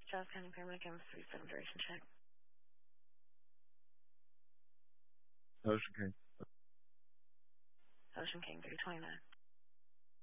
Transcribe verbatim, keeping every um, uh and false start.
Charles County Paramedic, I'm three seven duration check. Ocean King. Ocean King three twenty-nine.